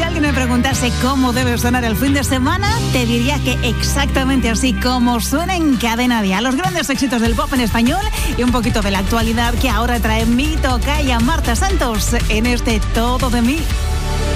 Si alguien me preguntase cómo debe sonar el fin de semana, te diría que exactamente así como suena en Cadena Dial. Los grandes éxitos del pop en español y un poquito de la actualidad que ahora trae mi tocaya Marta Santos en este Todo de Mí.